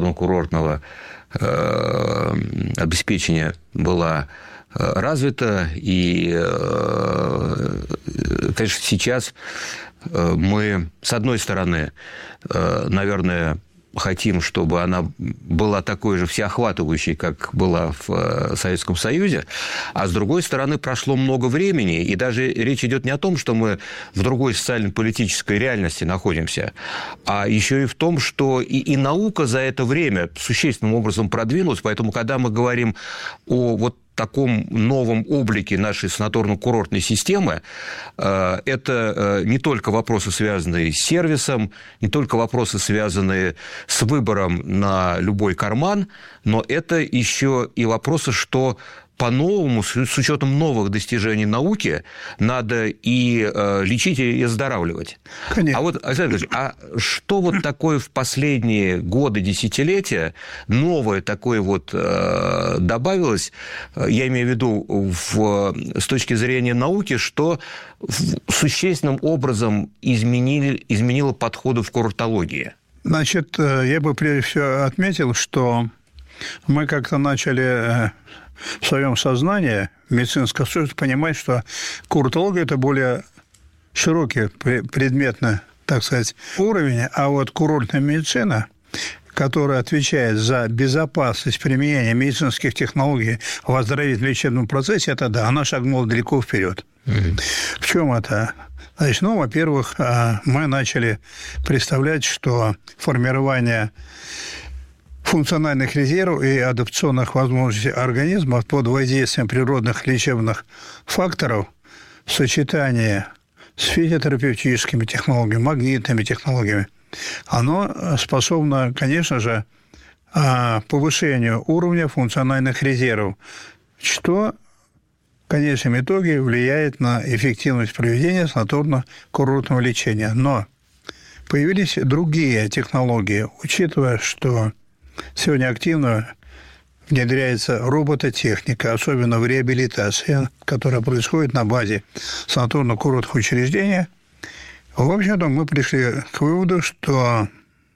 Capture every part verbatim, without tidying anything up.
санаторно-курортного э, обеспечения была развита. И, конечно, сейчас мы, с одной стороны, наверное, хотим, чтобы она была такой же всеохватывающей, как была в Советском Союзе, а с другой стороны, прошло много времени, и даже речь идет не о том, что мы в другой социально-политической реальности находимся, а еще и в том, что и, и наука за это время существенным образом продвинулась, поэтому, когда мы говорим о вот таком новом облике нашей санаторно-курортной системы, это не только вопросы, связанные с сервисом, не только вопросы, связанные с выбором на любой карман, но это еще и вопросы, что по-новому, с учетом новых достижений науки, надо и э, лечить, и оздоравливать. Конечно. А вот, Александр Ильич, а что вот такое в последние годы, десятилетия, новое такое вот э, добавилось, я имею в виду в, с точки зрения науки, что существенным образом изменили, изменило подходы в курортологии? Значит, я бы прежде всего отметил, что мы как-то начали в своем сознании медицинское общество понимать, что курортология – это более широкий предметный, так сказать, уровень, а вот курортная медицина, которая отвечает за безопасность применения медицинских технологий в оздоровительном лечебном процессе, это да, она шагнула далеко вперед. Mm-hmm. В чем это? Значит, ну, во-первых, мы начали представлять, что формирование функциональных резервов и адапционных возможностей организма под воздействием природных лечебных факторов в сочетании с физиотерапевтическими технологиями, магнитными технологиями, оно способно, конечно же, повышению уровня функциональных резервов, что в конечном итоге влияет на эффективность проведения санаторно-курортного лечения. Но появились другие технологии, учитывая, что сегодня активно внедряется робототехника, особенно в реабилитации, которая происходит на базе санаторно-курортных учреждений. В общем-то, мы пришли к выводу, что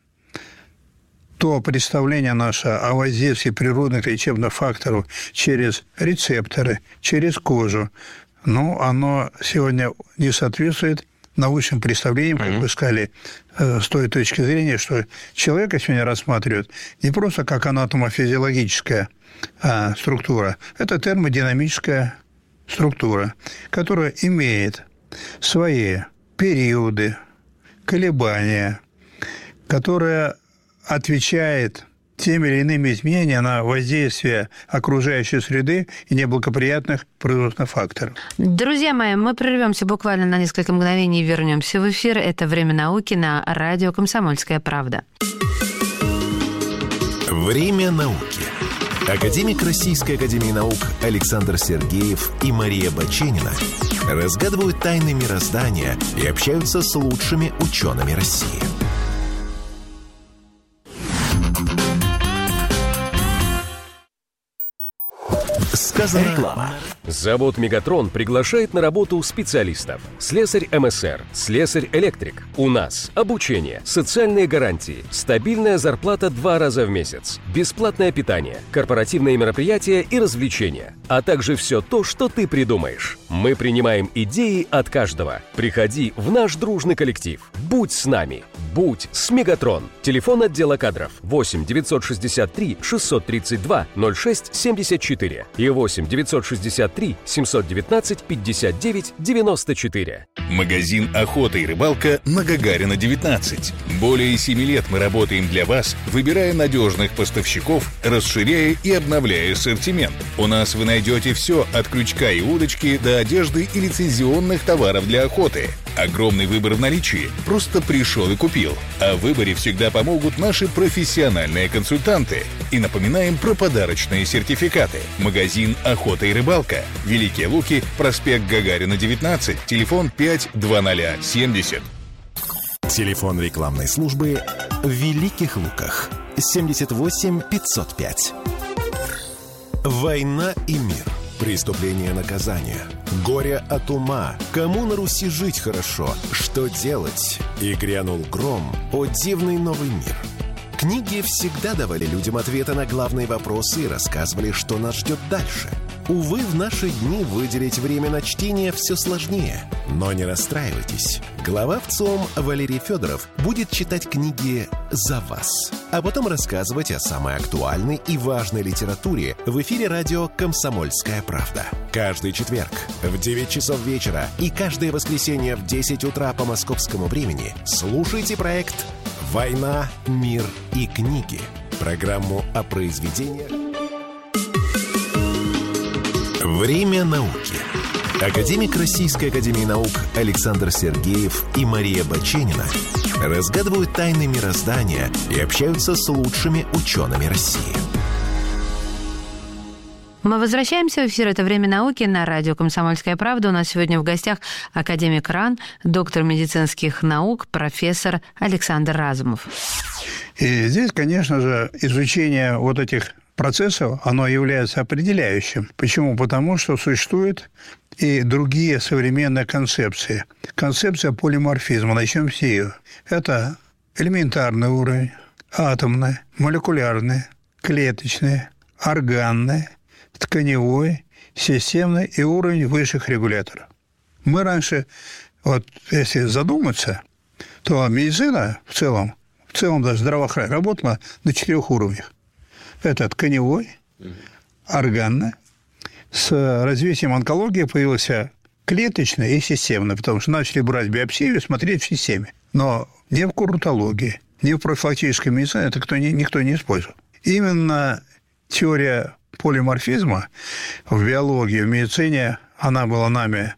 то представление наше о воздействии природных лечебных факторов через рецепторы, через кожу, ну, оно сегодня не соответствует научным представлениям, как вы сказали, с той точки зрения, что человека сегодня рассматривают не просто как анатомофизиологическая а, структура, это термодинамическая структура, которая имеет свои периоды, колебания, которая отвечает теми или иными изменениями на воздействие окружающей среды и неблагоприятных природных факторов. Друзья мои, мы прервемся буквально на несколько мгновений и вернемся в эфир. Это «Время науки» на радио «Комсомольская правда». «Время науки». Академик Российской академии наук Александр Сергеев и Мария Баченина разгадывают тайны мироздания и общаются с лучшими учеными России. Сказано. Реклама. Завод «Мегатрон» приглашает на работу специалистов. Слесарь эм эс эр, слесарь-электрик. У нас обучение, социальные гарантии, стабильная зарплата два раза в месяц, бесплатное питание, корпоративные мероприятия и развлечения, а также все то, что ты придумаешь. Мы принимаем идеи от каждого. Приходи в наш дружный коллектив. Будь с нами. Будь с «Мегатрон». Телефон отдела кадров восемь девятьсот шестьдесят три шестьсот тридцать два ноль шесть семьдесят четыре и восемь девятьсот шестьдесят три семьсот девятнадцать пятьдесят девять девяносто четыре. Магазин «Охота и рыбалка» на Гагарина, девятнадцать. Более семи лет мы работаем для вас, выбирая надежных поставщиков, расширяя и обновляя ассортимент. У нас вы найдете все от крючка и удочки до одежды и лицензионных товаров для охоты. Огромный выбор в наличии. Просто пришел и купил. А в выборе всегда помогут наши профессиональные консультанты. И напоминаем про подарочные сертификаты. Магазин «Охота и рыбалка». Великие Луки, проспект Гагарина, девятнадцать, телефон пять двадцать семьдесят. Телефон рекламной службы в Великих Луках. семьдесят восемь пятьсот пять. Война и мир. Преступление и наказание. Горе от ума. Кому на Руси жить хорошо? Что делать? И грянул гром. О, дивный новый мир. Книги всегда давали людям ответы на главные вопросы и рассказывали, что нас ждет дальше. Увы, в наши дни выделить время на чтение все сложнее. Но не расстраивайтесь. Глава ВЦИОМ Валерий Федоров будет читать книги за вас, а потом рассказывать о самой актуальной и важной литературе в эфире радио «Комсомольская правда». Каждый четверг в девять часов вечера и каждое воскресенье в десять утра по московскому времени слушайте проект «Война, мир и книги». Программу о произведениях. Время науки. Академик Российской академии наук Александр Сергеев и Мария Баченина разгадывают тайны мироздания и общаются с лучшими учеными России. Мы возвращаемся в эфир. Это «Время науки» на радио «Комсомольская правда». У нас сегодня в гостях академик РАН, доктор медицинских наук, профессор Александр Разумов. И здесь, конечно же, изучение вот этих процессов, оно является определяющим. Почему? Потому что существуют и другие современные концепции. Концепция полиморфизма, начнем с нее. Это элементарный уровень, атомный, молекулярный, клеточный, органный, тканевой, системный и уровень высших регуляторов. Мы раньше, вот если задуматься, то медицина в целом, в целом даже здравоохранение работала на четырех уровнях. Это тканевой, органный. С развитием онкологии появился клеточный и системный, потому что начали брать биопсию и смотреть в системе. Но не в курортологии, не в профилактической медицине это кто, никто не использовал. Именно теория полиморфизма в биологии, в медицине, она была нами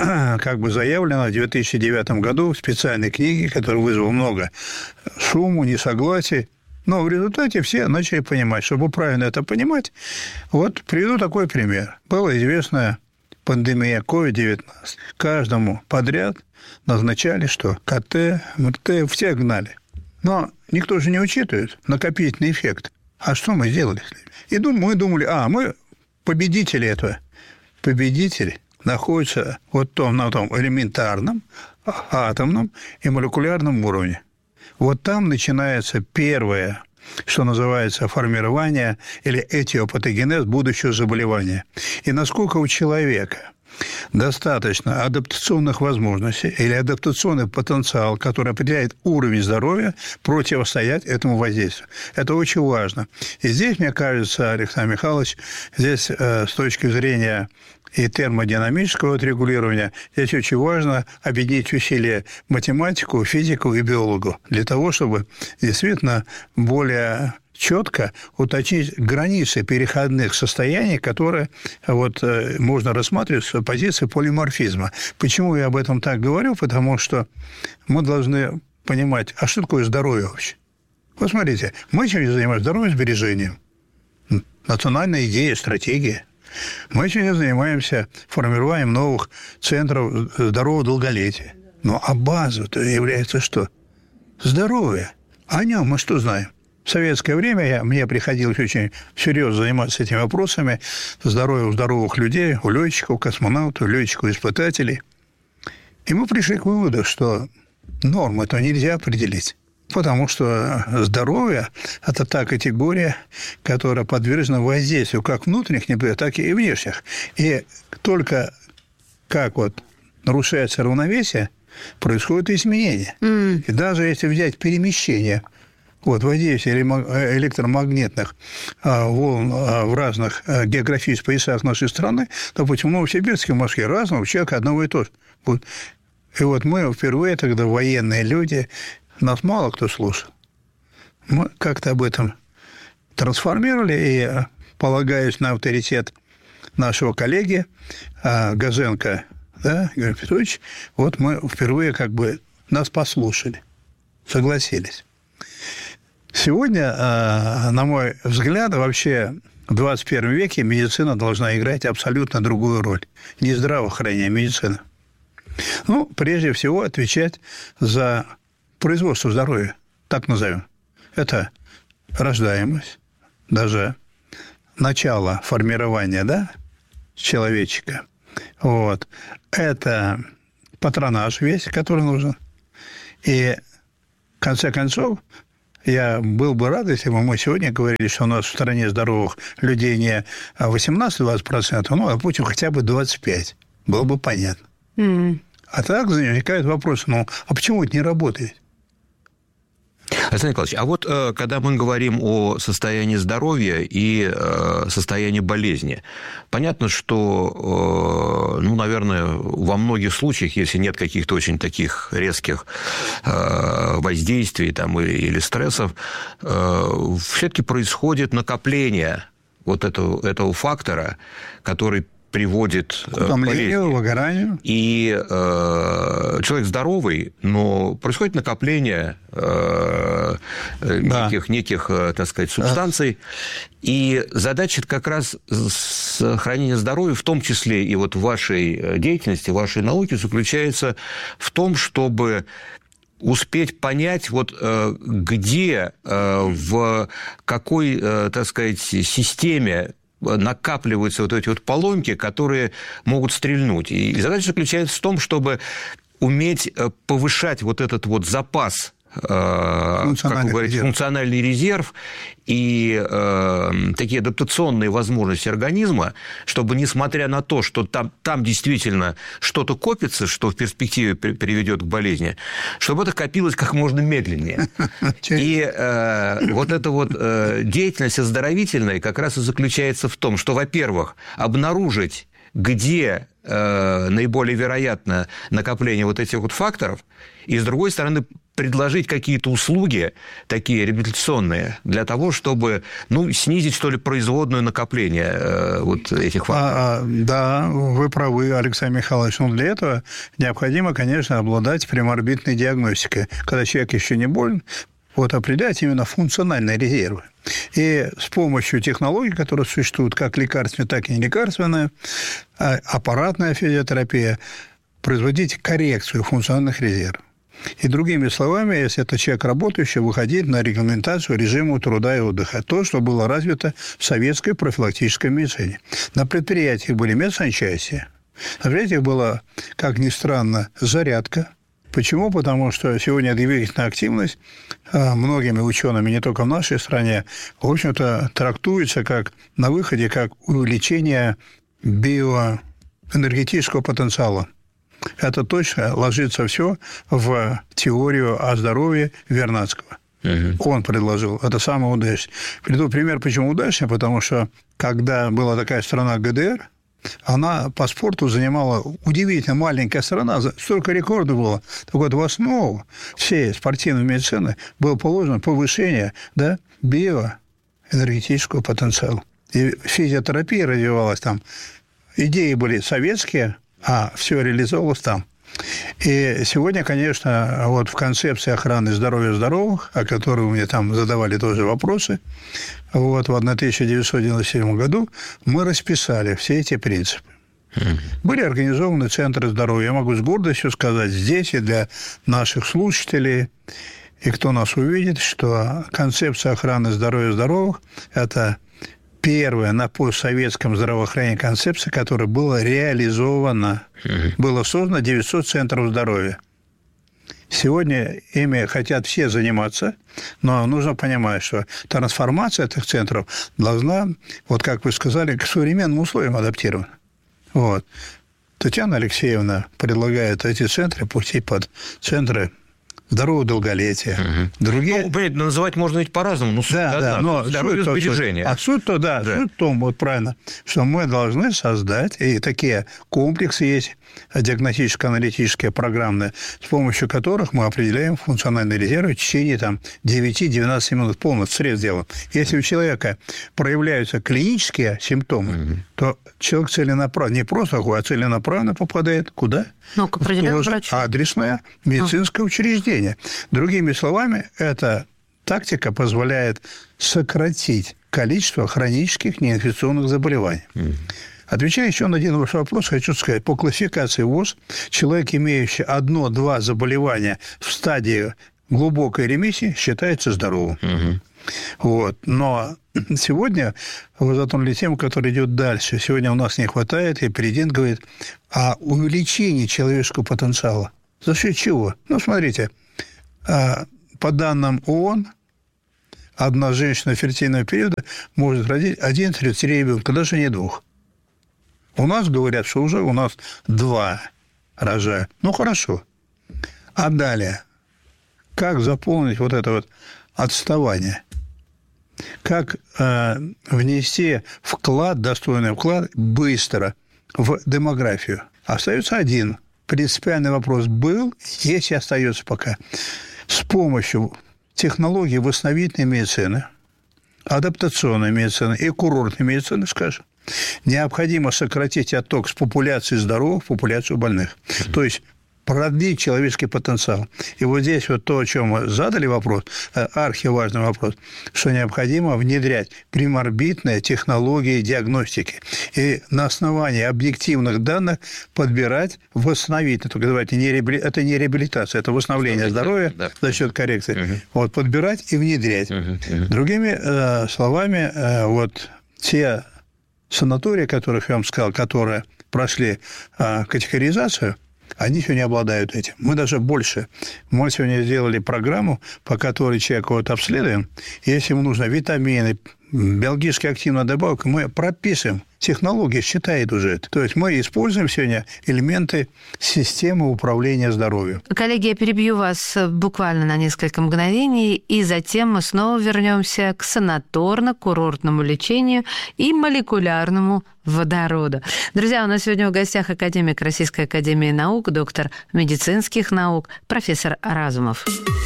как бы заявлена в две тысячи девятом году в специальной книге, которая вызвала много шуму, несогласий. Но в результате все начали понимать. Чтобы правильно это понимать, вот приведу такой пример. Была известная пандемия ковид девятнадцать. Каждому подряд назначали, что КТ, МРТ, все гнали. Но никто же не учитывает накопительный эффект. А что мы сделали? И мы думали, а, мы победители этого. Победитель находится вот том, на том элементарном, атомном и молекулярном уровне. Вот там начинается первое, что называется, формирование или этиопатогенез будущего заболевания. И насколько у человека достаточно адаптационных возможностей или адаптационный потенциал, который определяет уровень здоровья, противостоять этому воздействию. Это очень важно. И здесь, мне кажется, Александр Михайлович, здесь э, с точки зрения и термодинамического отрегулирования, здесь очень важно объединить усилия математику, физику и биологу для того, чтобы действительно более четко уточнить границы переходных состояний, которые вот, можно рассматривать с позиции полиморфизма. Почему я об этом так говорю? Потому что мы должны понимать, а что такое здоровье вообще? Вот смотрите, мы чем занимаемся? Здоровьем сбережением. Национальная идея, стратегия. Мы чем занимаемся формированием новых центров здорового долголетия. Ну, а база-то является что? Здоровье. О нем мы что знаем? В советское время я, мне приходилось очень серьезно заниматься этими вопросами здоровья у здоровых людей, у летчиков, космонавтов, летчиков-испытателей. И мы пришли к выводу, что норму-то нельзя определить. Потому что здоровье – это та категория, которая подвержена воздействию как внутренних неприятностей, так и внешних. И только как вот нарушается равновесие, происходит изменение. Mm. И даже если взять перемещение – вот, воздействие электромагнитных волн в разных географических поясах нашей страны, допустим, в Новосибирске, в Москве, разного человека одного и того же будет. И вот мы впервые тогда, военные люди, нас мало кто слушал. Мы как-то об этом трансформировали, и, полагаясь на авторитет нашего коллеги Газенко, да, Георгий Петрович, вот мы впервые как бы нас послушали, согласились. Сегодня, на мой взгляд, вообще в двадцать первом веке медицина должна играть абсолютно другую роль. Не здравоохранение, а медицина. Ну, прежде всего, отвечать за производство здоровья, так назовем. Это рождаемость, даже начало формирования, да, человечка. Вот. Это патронаж весь, который нужен. И, в конце концов, Я был бы рад, если бы мы сегодня говорили, что у нас в стране здоровых людей не восемнадцать-двадцать процентов, ну, а Путин хотя бы двадцать пять процентов. Было бы понятно. Mm. А так возникает вопрос, ну, а почему это не работает? Александр Николаевич, а вот когда мы говорим о состоянии здоровья и состоянии болезни, понятно, что, ну, наверное, во многих случаях, если нет каких-то очень таких резких воздействий там, или стрессов, все-таки происходит накопление вот этого, этого фактора, который приводит к утомлению, выгоранию. И э, человек здоровый, но происходит накопление э, да. неких, неких, так сказать, субстанций. Да. И задача как раз сохранения здоровья, в том числе и вот в вашей деятельности, в вашей науке, заключается в том, чтобы успеть понять, вот где, в какой, так сказать, системе накапливаются вот эти вот поломки, которые могут стрельнуть. И задача заключается в том, чтобы уметь повышать вот этот вот запас, как вы говорите, функциональный резерв и э, такие адаптационные возможности организма, чтобы, несмотря на то, что там, там действительно что-то копится, что в перспективе приведет к болезни, чтобы это копилось как можно медленнее. И э, вот эта вот э, деятельность оздоровительная как раз и заключается в том, что, во-первых, обнаружить, где э, наиболее вероятно накопление вот этих вот факторов, и, с другой стороны, предложить какие-то услуги, такие реабилитационные, для того, чтобы, ну, снизить, что ли, производную накопление э, вот этих факторов. А, да, вы правы, Александр Михайлович. Но для этого необходимо, конечно, обладать преморбитной диагностикой. Когда человек еще не болен, вот определять именно функциональные резервы. И с помощью технологий, которые существуют, как лекарственная, так и нелекарственная, аппаратная физиотерапия, производить коррекцию функциональных резервов. И другими словами, если это человек работающий, выходить на регламентацию режима труда и отдыха. То, что было развито в советской профилактической медицине. На предприятиях были медсанчасти. На предприятиях была, как ни странно, зарядка. Почему? Потому что сегодня двигательная активность многими учеными, не только в нашей стране, в общем-то, трактуется как на выходе как увеличение биоэнергетического потенциала. Это точно ложится все в теорию о здоровье Вернадского. Uh-huh. Он предложил. Это самое удачное. Приведу пример, почему удачный, потому что, когда была такая страна ГДР, она по спорту занимала удивительно маленькая страна, столько рекордов было. Так вот, в основу всей спортивной медицины было положено повышение, да, биоэнергетического потенциала. И физиотерапия развивалась там. Идеи были советские, а все реализовалось там. И сегодня, конечно, вот в концепции охраны здоровья здоровых, о которой вы мне там задавали тоже вопросы, вот в тысяча девятьсот девяносто седьмом году мы расписали все эти принципы. Были организованы центры здоровья. Я могу с гордостью сказать здесь и для наших слушателей, и кто нас увидит, что концепция охраны здоровья здоровых – это первая на постсоветском здравоохранении концепция, которая была реализована. Uh-huh. Было создано девятьсот центров здоровья. Сегодня ими хотят все заниматься, но нужно понимать, что трансформация этих центров должна, вот как вы сказали, к современным условиям адаптирована. Вот. Татьяна Алексеевна предлагает эти центры пустить под центры здорового долголетия. Угу. Другие... Ну, понятно, называть можно ведь по-разному. Ну, да, да, да, но здоровье сбережения. А суть-то, да, да. суть в том, вот правильно, что мы должны создать, и такие комплексы есть, диагностическо-аналитические, программные, с помощью которых мы определяем функциональные резервы в течение там, девять-двенадцать минут, полностью срез делаем. Если у человека проявляются клинические симптомы, угу. то человек целенаправленно, не просто ходит, а целенаправленно попадает куда? Ну, к определенному врачу. Адресное медицинское а. учреждение. Другими словами, эта тактика позволяет сократить количество хронических неинфекционных заболеваний. Mm. Отвечая еще на один ваш вопрос, хочу сказать, по классификации ВОЗ, человек, имеющий одно-два заболевания в стадии глубокой ремиссии, считается здоровым. Mm-hmm. Вот. Но сегодня вы затронули тему, которая идет дальше. Сегодня у нас не хватает, и президент говорит о увеличении человеческого потенциала. За счет чего? Ну, смотрите, по данным ООН, одна женщина фертильного периода может родить один-три ребенка, даже не двух. У нас говорят, что уже у нас два рожают. Ну, хорошо. А далее, как заполнить вот это вот отставание? Как э, внести вклад, достойный вклад, быстро в демографию? Остается один принципиальный вопрос. Был, есть и остается пока. С помощью технологий восстановительной медицины, адаптационной медицины и курортной медицины, скажем, необходимо сократить отток с популяции здоровых в популяцию больных. То есть продлить человеческий потенциал. И вот здесь вот то, о чем мы задали вопрос, архиважный вопрос, что необходимо внедрять приморбитные технологии диагностики. И на основании объективных данных подбирать восстановительные. Только давайте, не реабили... это не реабилитация, это восстановление здоровья да. за счет коррекции. Угу. Вот, подбирать и внедрять. Угу. Угу. Другими э, словами, э, вот те санатории, о которых я вам сказал, которые прошли э, категоризацию, они сегодня обладают этим. Мы даже больше. Мы сегодня сделали программу, по которой человека вот обследуем. Если ему нужно витамины, биологически активная добавка, мы прописываем. Технология считает уже это. То есть мы используем сегодня элементы системы управления здоровьем. Коллеги, я перебью вас буквально на несколько мгновений, и затем мы снова вернемся к санаторно-курортному лечению и молекулярному водороду. Друзья, у нас сегодня в гостях академик Российской академии наук, доктор медицинских наук, профессор Разумов.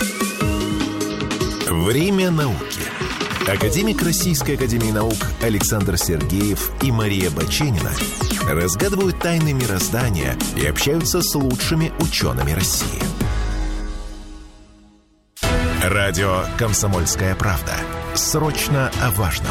Время науки. Академик Российской академии наук Александр Сергеев и Мария Баченина разгадывают тайны мироздания и общаются с лучшими учеными России. Радио «Комсомольская правда». Срочно о важном.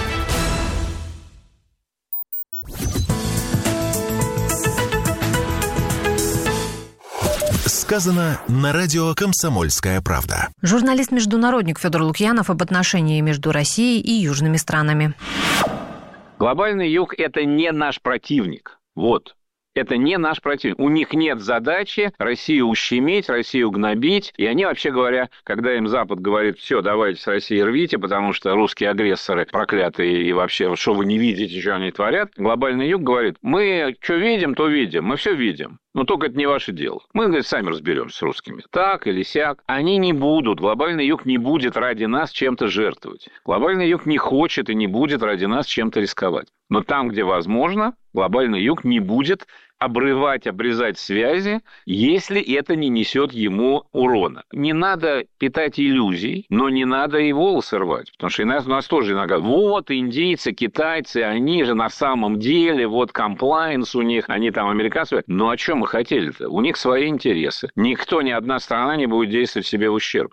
Сказано на радио «Комсомольская правда». Журналист-международник Федор Лукьянов об отношении между Россией и южными странами. Глобальный юг – это не наш противник. Вот. Это не наш противник. У них нет задачи Россию ущемить, Россию гнобить. И они, вообще говоря, когда им Запад говорит, все, давайте с Россией рвите, потому что русские агрессоры проклятые и вообще, что вы не видите, что они творят, глобальный юг говорит, мы что видим, то видим, мы все видим. Но только это не ваше дело. Мы, говорит, сами разберемся с русскими. Так или сяк. Они не будут, глобальный юг не будет ради нас чем-то жертвовать. Глобальный юг не хочет и не будет ради нас чем-то рисковать. Но там, где возможно, глобальный юг не будет обрывать, обрезать связи, если это не несет ему урона. Не надо питать иллюзий, но не надо и волосы рвать. Потому что у нас, у нас тоже иногда, вот индийцы, китайцы, они же на самом деле, вот комплайнс у них, они там американцы. Но о чем мы хотели-то? У них свои интересы. Никто, ни одна страна не будет действовать себе в ущерб.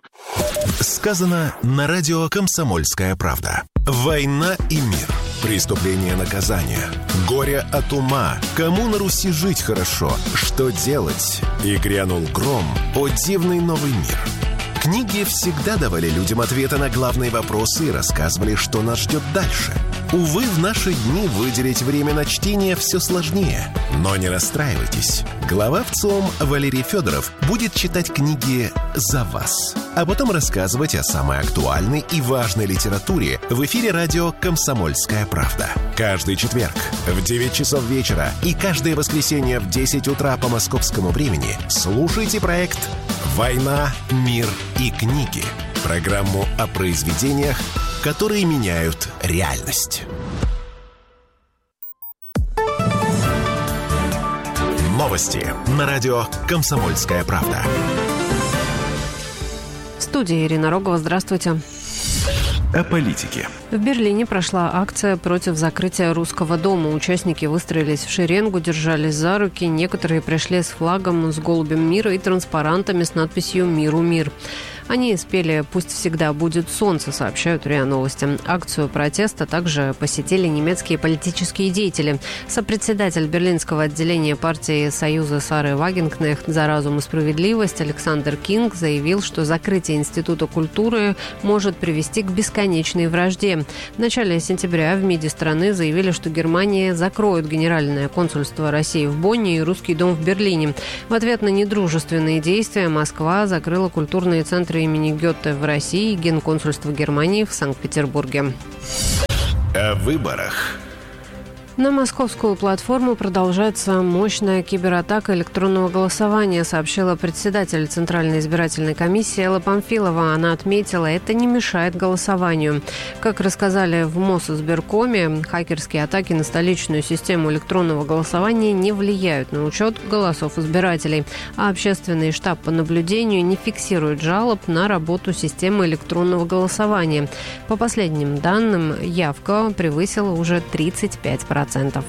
Сказано на радио «Комсомольская правда». Война и мир. Преступление, наказание. Горе от ума. Кому на Руси жить хорошо? Что делать? И грянул гром. О, дивный новый мир. Книги всегда давали людям ответы на главные вопросы и рассказывали, что нас ждет дальше. Увы, в наши дни выделить время на чтение все сложнее. Но не расстраивайтесь. Глава ВЦИОМ Валерий Федоров будет читать книги за вас, а потом рассказывать о самой актуальной и важной литературе в эфире радио «Комсомольская правда». Каждый четверг в девять часов вечера и каждое воскресенье в десять утра по московскому времени слушайте проект «Война, мир и книги». Программу о произведениях, которые меняют реальность. Новости на радио «Комсомольская правда». В студии Ирина Рогова. Здравствуйте. О политике. В Берлине прошла акция против закрытия Русского дома. Участники выстроились в шеренгу, держались за руки. Некоторые пришли с флагом, с голубем мира и транспарантами с надписью «Миру мир». Они спели «Пусть всегда будет солнце», сообщают РИА Новости. Акцию протеста также посетили немецкие политические деятели. Сопредседатель берлинского отделения партии Союза Сары Вагенкнехт за разум и справедливость Александр Кинг заявил, что закрытие Института культуры может привести к бесконечности бесконечной вражде. В начале сентября в МИДе страны заявили, что Германия закроет Генеральное консульство России в Бонне и Русский дом в Берлине. В ответ на недружественные действия Москва закрыла культурные центры имени Гёте в России и Генконсульство Германии в Санкт-Петербурге. О выборах. На московскую платформу продолжается мощная кибератака электронного голосования, сообщила председатель Центральной избирательной комиссии Элла Памфилова. Она отметила, это не мешает голосованию. Как рассказали в Мосизбиркоме, хакерские атаки на столичную систему электронного голосования не влияют на учет голосов избирателей, а общественный штаб по наблюдению не фиксирует жалоб на работу системы электронного голосования. По последним данным, явка превысила уже тридцать пять процентов.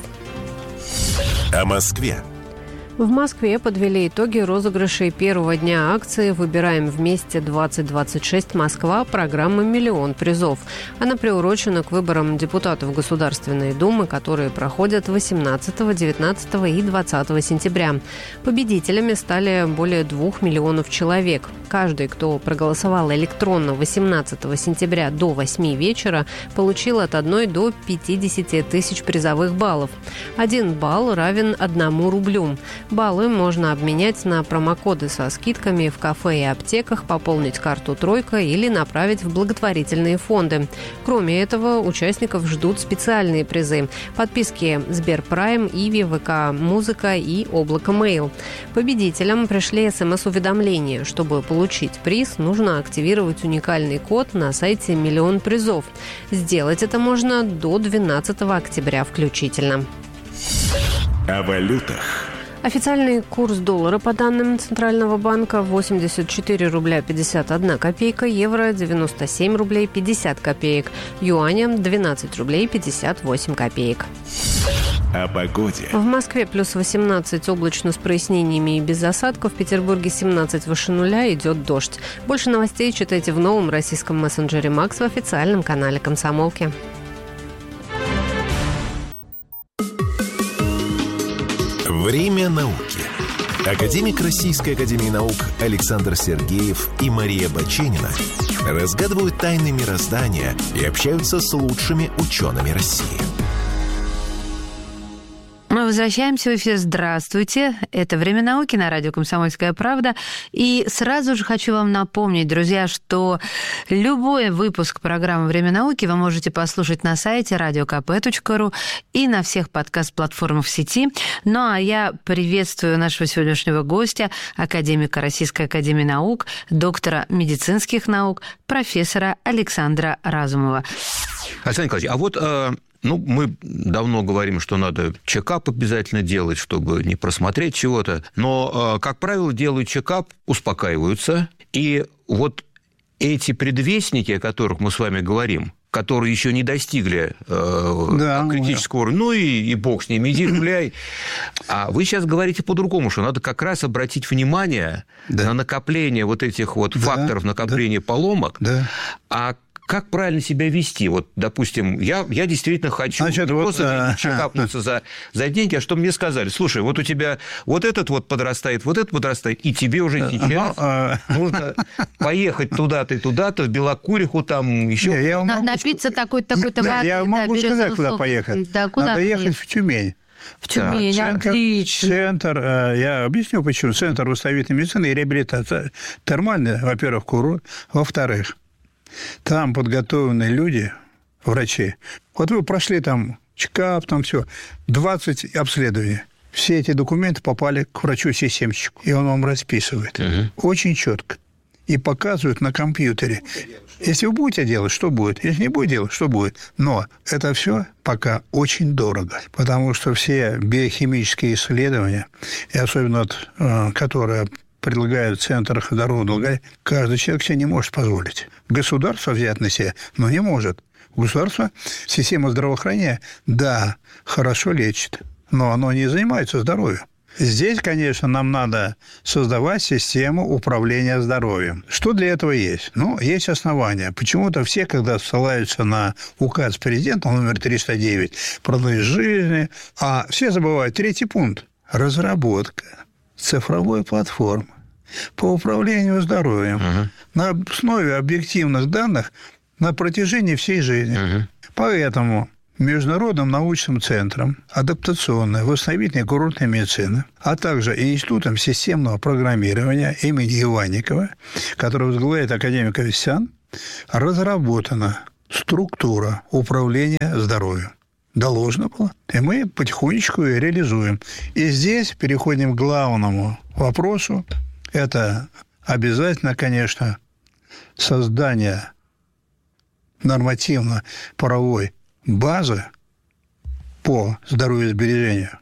О Москве. В Москве подвели итоги розыгрышей первого дня акции «Выбираем вместе двадцать двадцать шесть Москва» программы «Миллион призов». Она приурочена к выборам депутатов Государственной Думы, которые проходят восемнадцатого, девятнадцатого и двадцатого сентября. Победителями стали более двух миллионов человек. Каждый, кто проголосовал электронно восемнадцатого сентября до восьми вечера, получил от одной до пятидесяти тысяч призовых баллов. Один балл равен одному рублю. Баллы можно обменять на промокоды со скидками в кафе и аптеках, пополнить карту «Тройка» или направить в благотворительные фонды. Кроме этого, участников ждут специальные призы – подписки Сберпрайм, Иви, ВК Музыка и Облако Мейл. Победителям пришли смс-уведомления. Чтобы получить приз, нужно активировать уникальный код на сайте «Миллион призов». Сделать это можно до двенадцатого октября включительно. О валютах. Официальный курс доллара, по данным Центрального банка, восемьдесят четыре рубля пятьдесят одна копейка, евро девяносто семь рублей пятьдесят копеек, юаня двенадцать рублей пятьдесят восемь копеек. О погоде. В Москве плюс восемнадцать, облачно с прояснениями и без осадков. В Петербурге семнадцать, выше нуля, идет дождь. Больше новостей читайте в новом российском мессенджере «Макс» в официальном канале «Комсомолки». Время науки. Академик Российской академии наук Александр Сергеев и Мария Баченина разгадывают тайны мироздания и общаются с лучшими учеными России. Мы возвращаемся в эфир. Здравствуйте. Это «Время науки» на радио «Комсомольская правда». И сразу же хочу вам напомнить, друзья, что любой выпуск программы «Время науки» вы можете послушать на сайте радио ка пэ точка ру и на всех подкаст-платформах в сети. Ну, а я приветствую нашего сегодняшнего гостя, академика Российской академии наук, доктора медицинских наук, профессора Александра Разумова. Александр Николаевич, а вот... Ну, мы давно говорим, что надо чекап обязательно делать, чтобы не просмотреть чего-то. Но, как правило, делают чекап, успокаиваются. И вот эти предвестники, о которых мы с вами говорим, которые еще не достигли э, да, критического уровня, ну и, и бог с ними, иди гуляй. А вы сейчас говорите по-другому, что надо как раз обратить внимание да. на накопление вот этих вот да, факторов накопления да. поломок. Да. А как правильно себя вести? Вот, допустим, я, я действительно хочу Значит, не вот, просто а, чекапнуться а, за, за деньги, а что мне сказали? Слушай, вот у тебя вот этот вот подрастает, вот этот подрастает, и тебе уже сейчас а, нужно поехать туда-то и туда-то, в Белокуриху, там еще... Не, я могу... Напиться такой-то такой-то да, воды. Я могу да, сказать, куда поехать. Да, куда Надо поехать? ехать в Тюмень. В Тюмени, да, центр, отлично. Центр, я объясню, почему. Центр восстановительной медицины и реабилитации. Термальный, во-первых, курорт. Во-вторых, там подготовленные люди, врачи. Вот вы прошли там чекап, там все, двадцать обследований. Все эти документы попали к врачу-системщику, и он вам расписывает. Угу. Очень четко. И показывает на компьютере. Если вы будете делать, что будет? Если не будете делать, что будет? Но это все пока очень дорого, потому что все биохимические исследования, и особенно вот, которые предлагают в центрах здорового долголетия, каждый человек себе не может позволить. Государство взять на себя, но не может. Государство, система здравоохранения, да, хорошо лечит, но оно не занимается здоровьем. Здесь, конечно, нам надо создавать систему управления здоровьем. Что для этого есть? Ну, есть основания. Почему-то все, когда ссылаются на указ президента номер триста девять, продолжительность жизни, а все забывают третий пункт. Разработка цифровой платформы по управлению здоровьем uh-huh. на основе объективных данных на протяжении всей жизни. Угу. Поэтому Международным научным центром адаптационной восстановительной курортной медицины, а также Институтом системного программирования имени Иванникова, который возглавляет академик Аветисян, разработана структура управления здоровьем. Доложено было. И мы потихонечку ее реализуем. И здесь переходим к главному вопросу. Это обязательно, конечно, создание нормативно-правовой базы по здоровьесбережению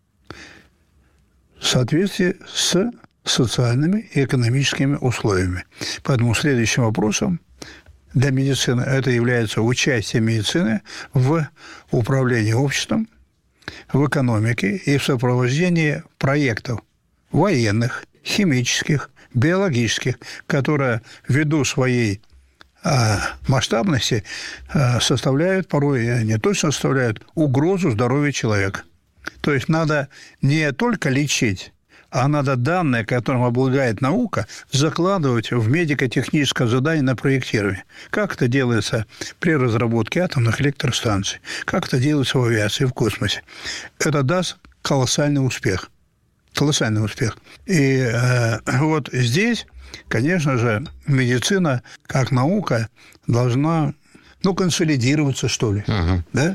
в соответствии с социальными и экономическими условиями. Поэтому следующим вопросом для медицины это является участие медицины в управлении обществом, в экономике и в сопровождении проектов военных, химических, биологических, которые ввиду своей масштабности составляют, порой не точно составляют, угрозу здоровью человека. То есть надо не только лечить, а надо данные, которым обладает наука, закладывать в медико-техническое задание на проектирование. Как это делается при разработке атомных электростанций, как это делается в авиации, в космосе. Это даст колоссальный успех. Колоссальный успех. И э, вот здесь, конечно же, медицина как наука должна, ну, консолидироваться, что ли, uh-huh. да?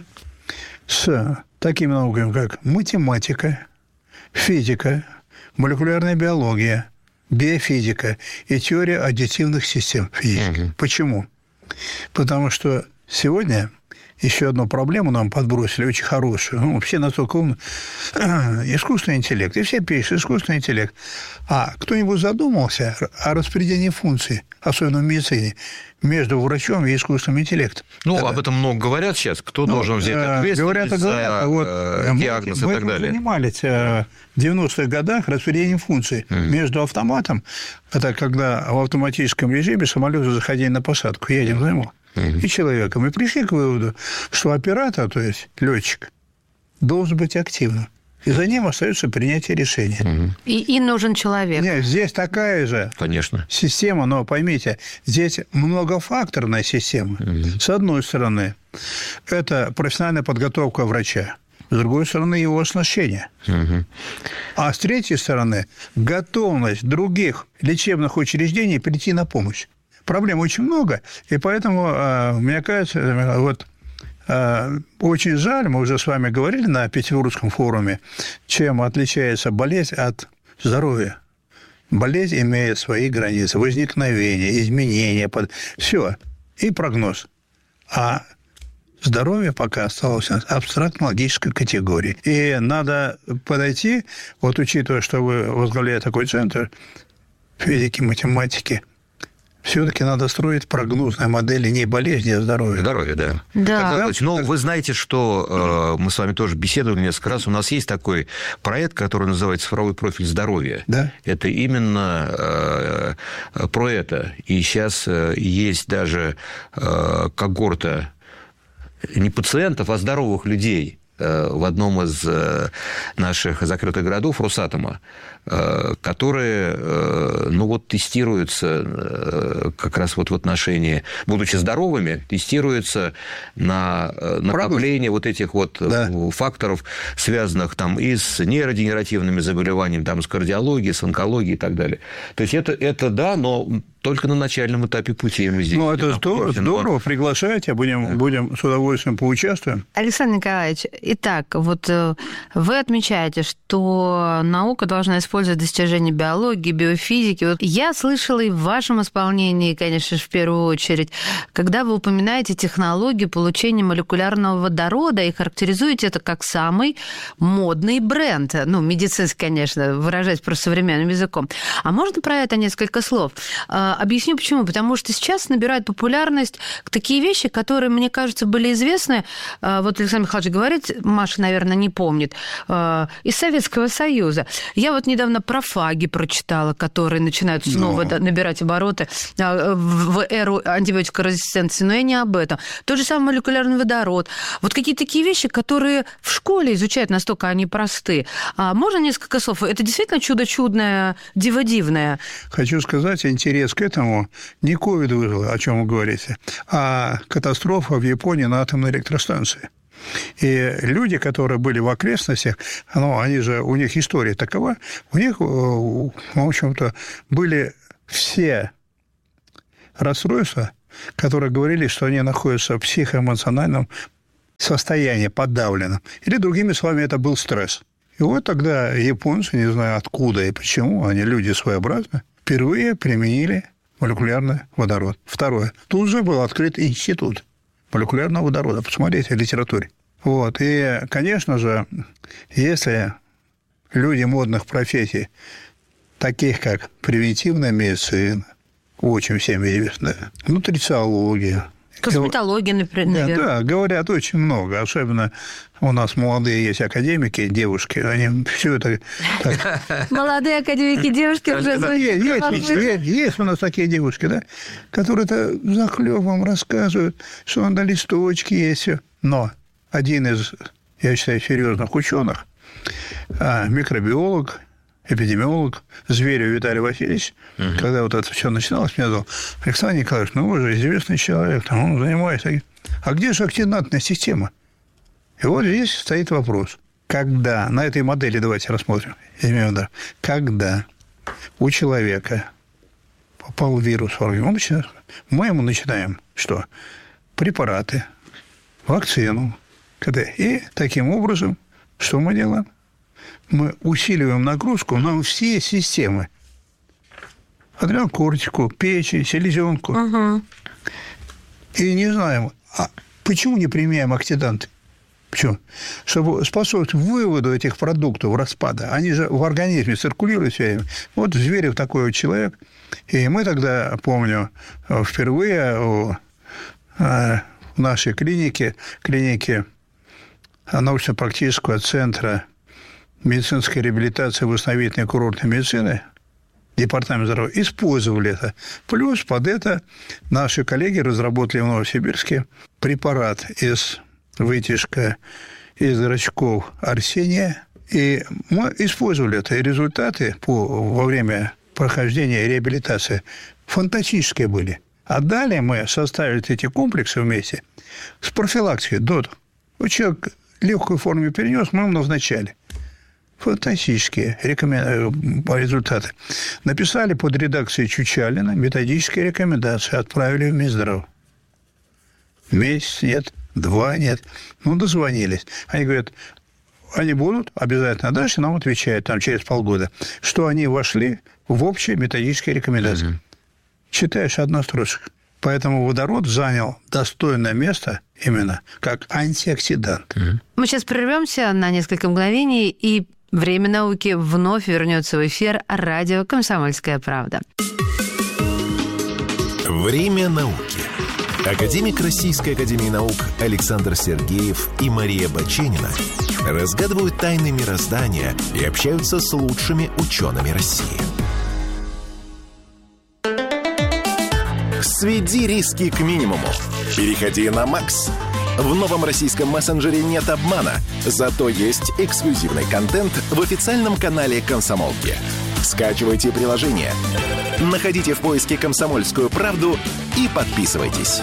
с такими науками, как математика, физика, молекулярная биология, биофизика и теория аддитивных систем физики. Uh-huh. Почему? Потому что сегодня еще одну проблему нам подбросили, очень хорошую. Ну, все настолько умны. Искусственный интеллект. И все пишут искусственный интеллект. А кто-нибудь задумался о распределении функций, особенно в медицине, между врачом и искусственным интеллектом? Ну, это... об этом много говорят сейчас. Кто ну, должен взять ответственность говорят, за говорят, вот, диагноз мы, и так далее? Мы занимались в девяностых годах распределением функций mm. между автоматом, это когда в автоматическом режиме самолеты заходили на посадку, едем за ним, mm. и человеком. И пришли к выводу, что оператор, то есть летчик, должен быть активным. И за ним остается принятие решения. Угу. И, и нужен человек. Нет, здесь такая же Конечно. система, но поймите, здесь многофакторная система. Угу. С одной стороны, это профессиональная подготовка врача. С другой стороны, его оснащение. Угу. А с третьей стороны, готовность других лечебных учреждений прийти на помощь. Проблем очень много, и поэтому, мне кажется, вот... Очень жаль, мы уже с вами говорили на Петербургском форуме, чем отличается болезнь от здоровья. Болезнь имеет свои границы, возникновение, изменения, под... все, и прогноз. А здоровье пока осталось абстрактно-логической категорией. И надо подойти, вот учитывая, что вы возглавляете такой центр физики, математики, все-таки надо строить прогнозные модели не болезни, а здоровья. Здоровье, да. Да. Но вы знаете, что э, мы с вами тоже беседовали несколько раз. У нас есть такой проект, который называется «Цифровой профиль здоровья». Да. Это именно э, про это. И сейчас э, есть даже э, когорта не пациентов, а здоровых людей в одном из наших закрытых городов Росатома, которые, ну, вот, тестируются как раз вот в отношении, будучи здоровыми, тестируются на накопление вот этих вот да. факторов, связанных там и с нейродегенеративными заболеваниями, там, с кардиологией, с онкологией и так далее. То есть это, это да, но только на начальном этапе пути. Мы здесь, ну, это здорово, здорово, приглашайте, будем, да. будем с удовольствием поучаствуем. Александр Николаевич, итак, вот вы отмечаете, что наука должна использовать достижения биологии, биофизики. Вот я слышала и в вашем исполнении, конечно же, в первую очередь, когда вы упоминаете технологию получения молекулярного водорода и характеризуете это как самый модный бренд. Ну, медицинский, конечно, выражаясь просто современным языком. А можно про это несколько слов? Объясню почему. Потому что сейчас набирают популярность такие вещи, которые, мне кажется, были известны, вот Александр Михайлович говорит, Маша, наверное, не помнит, из Советского Союза. Я вот недавно про фаги прочитала, которые начинают снова но... набирать обороты в эру антибиотикорезистенции, но я не об этом. Тот же самый молекулярный водород. Вот какие-то такие вещи, которые в школе изучают, настолько они просты. А можно несколько слов? Это действительно чудо-чудное, диво-дивное? Хочу сказать, интерес к этому не ковид вызвал, о чем вы говорите, а катастрофа в Японии на атомной электростанции. И люди, которые были в окрестностях, ну, они же, у них история такова, у них, в общем-то, были все расстройства, которые говорили, что они находятся в психоэмоциональном состоянии, подавленном. Или, другими словами, это был стресс. И вот тогда японцы, не знаю откуда и почему, они люди своеобразные, впервые применили молекулярный водород. Второе. Тут же был открыт институт молекулярного водорода. Посмотрите в литературе. Вот. И, конечно же, если люди модных профессий, таких как превентивная медицина, очень всем известная, нутрициология, косметология, например. Да, да, говорят очень много. Особенно у нас молодые есть академики, девушки, они все это... Молодые академики, девушки уже... Есть у нас такие девушки, да, которые-то за хлебом рассказывают, что на листочке есть. Но один из, я считаю, серьезных ученых, микробиолог, эпидемиолог Зверев Виталий Васильевич, угу. когда вот это все начиналось, мне сказал: Александр Николаевич, ну вы же известный человек, там, он занимается. А где же актинатная система? И вот здесь стоит вопрос. Когда, на этой модели давайте рассмотрим, я имею в виду, когда у человека попал вирус в организм, мы ему начинаем что? Препараты, вакцину. И таким образом, что мы делаем? Мы усиливаем нагрузку на все системы. Адренокортику, печень, селезенку. Угу. И не знаем, а почему не применяем оксиданты? Почему? Чтобы способствовать выводу этих продуктов распада. Они же в организме циркулируют все время. Вот Зверев такой вот человек. И мы тогда, помню, впервые в нашей клинике, клинике научно-практического центра медицинской реабилитации, восстановительной курортной медицины, департамент здоровья, использовали это. Плюс под это наши коллеги разработали в Новосибирске препарат из вытяжка из зрачков Арсения. И мы использовали это. И результаты по, во время прохождения реабилитации фантастические были. А далее мы составили эти комплексы вместе с профилактикой. До вот человек в легкой форме перенес, мы ему назначали. Фантастические результаты. Написали под редакцией Чучалина методические рекомендации, отправили в Минздрав. Месяц нет, два нет. Ну, дозвонились. Они говорят, они будут обязательно. А дальше нам отвечают там, через полгода, что они вошли в общие методические рекомендации. Угу. Читаешь одна строчка. Поэтому водород занял достойное место именно как антиоксидант. Угу. Мы сейчас прервемся на несколько мгновений, и «Время науки» вновь вернется в эфир радио «Комсомольская правда». Время науки. Академик Российской академии наук Александр Сергеев и Мария Баченина разгадывают тайны мироздания и общаются с лучшими учеными России. Сведи риски к минимуму. Переходи на Макс. В новом российском мессенджере нет обмана, зато есть эксклюзивный контент в официальном канале «Комсомолки». Скачивайте приложение, находите в поиске «Комсомольскую правду» и подписывайтесь.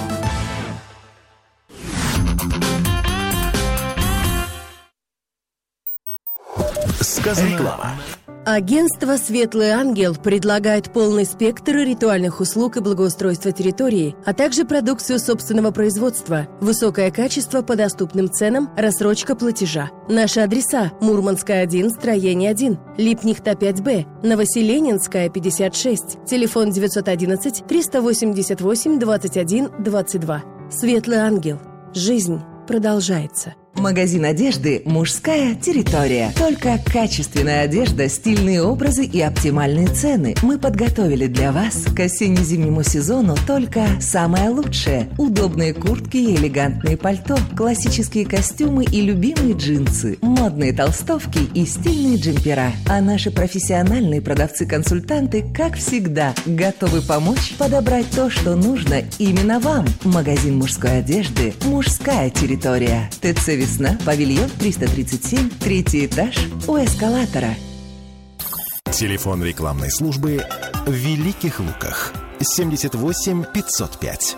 Сказано. Реклама. Агентство «Светлый ангел» предлагает полный спектр ритуальных услуг и благоустройства территории, а также продукцию собственного производства, высокое качество по доступным ценам, рассрочка платежа. Наши адреса: Мурманская, один, строение один, Липнихта, пять Б, Новоселенинская, пятьдесят шесть, телефон девятьсот одиннадцать триста восемьдесят восемь двадцать один двадцать два. «Светлый ангел». Жизнь продолжается. Магазин одежды «Мужская территория». Только качественная одежда, стильные образы и оптимальные цены. Мы подготовили для вас к осенне-зимнему сезону только самое лучшее. Удобные куртки и элегантные пальто, классические костюмы и любимые джинсы, модные толстовки и стильные джемпера. А наши профессиональные продавцы-консультанты, как всегда, готовы помочь подобрать то, что нужно именно вам. Магазин мужской одежды «Мужская территория». ТЦ «Весна», павильон триста тридцать семь, третий этаж, у эскалатора. Телефон рекламной службы в Великих Луках. семьдесят восемь пятьсот пять.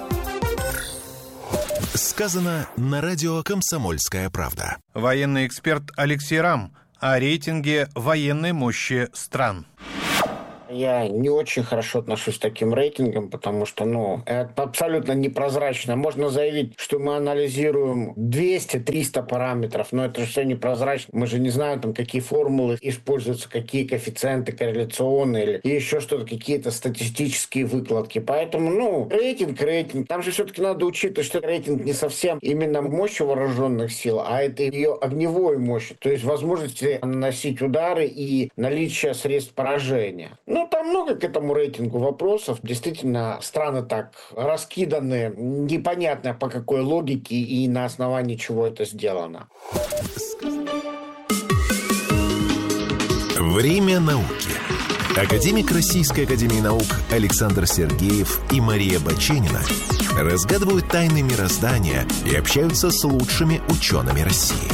Сказано на радио «Комсомольская правда». Военный эксперт Алексей Рам о рейтинге военной мощи стран. Я не очень хорошо отношусь к таким рейтингам, потому что, ну, это абсолютно непрозрачно. Можно заявить, что мы анализируем двести-триста параметров, но это же все непрозрачно. Мы же не знаем, там, какие формулы используются, какие коэффициенты корреляционные или еще что-то, какие-то статистические выкладки. Поэтому, ну, рейтинг, рейтинг. Там же все-таки надо учитывать, что рейтинг не совсем именно мощь вооруженных сил, а это ее огневой мощь, то есть возможности наносить удары и наличие средств поражения. Ну, там много к этому рейтингу вопросов. Действительно, страны так раскиданы, непонятно по какой логике и на основании чего это сделано. Время науки. Академик Российской академии наук Александр Сергеев и Мария Баченина разгадывают тайны мироздания и общаются с лучшими учеными России.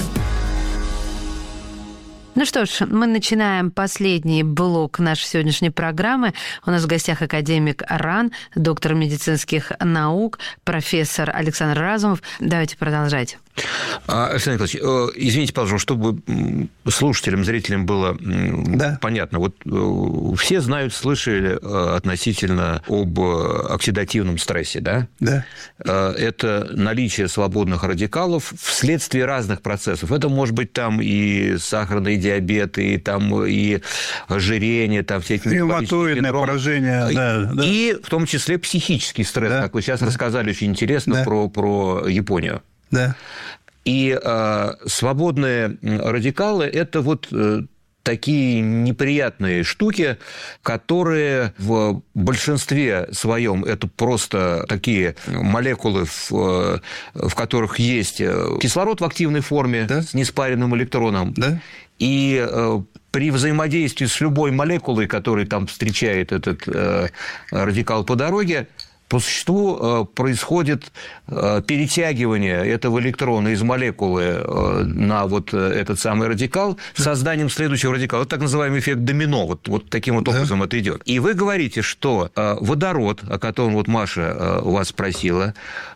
Ну что ж, мы начинаем последний блок нашей сегодняшней программы. У нас в гостях академик РАН, доктор медицинских наук, профессор Александр Разумов. Давайте продолжать. Александр Николаевич, извините, пожалуйста, чтобы слушателям, зрителям было да. понятно. Вот все знают, слышали относительно об оксидативном стрессе, да? Да. Это наличие свободных радикалов вследствие разных процессов. Это может быть там и сахарный диабет, и там и ожирение, там все эти ревматоидное поражение, да, да. И в том числе психический стресс, да. как вы сейчас да. рассказали очень интересно да. про, про Японию. Да. И э, свободные радикалы – это вот э, такие неприятные штуки, которые в большинстве своем это просто такие молекулы, в, в которых есть кислород в активной форме да. с неспаренным электроном. Да. И э, при взаимодействии с любой молекулой, которая там встречает этот э, радикал по дороге, по существу происходит перетягивание этого электрона из молекулы на вот этот самый радикал с созданием следующего радикала. Вот так называемый эффект домино. Вот, вот таким вот образом да. это идет. И вы говорите, что водород, о котором вот Маша вас спросила,